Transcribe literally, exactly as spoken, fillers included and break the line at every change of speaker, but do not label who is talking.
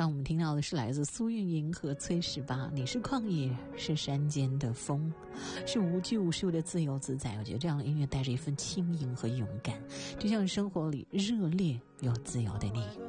刚我们听到的是来自苏运莹和崔十八，你是旷野，是山间的风，是无拘无束的自由自在。我觉得这样的音乐带着一份轻盈和勇敢，就像生活里热烈又自由的你。